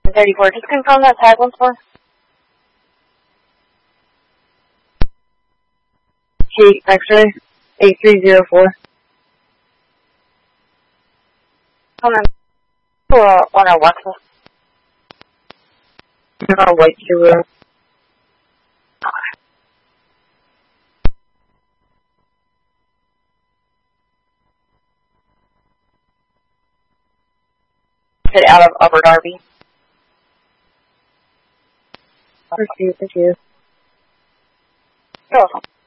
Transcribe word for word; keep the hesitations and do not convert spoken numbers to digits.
thirty-four, just confirm that tag once more. Kate, X-ray, eight three zero four. Come on. Uh, on our Wexel. On our white two. Hit out of Upper Darby. Thank you, thank you. You're welcome.